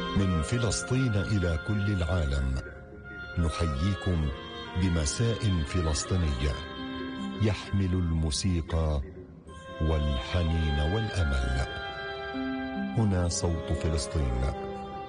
من فلسطين إلى كل العالم نحييكم بمساء فلسطينية يحمل الموسيقى والحنين والأمل. هنا صوت فلسطين.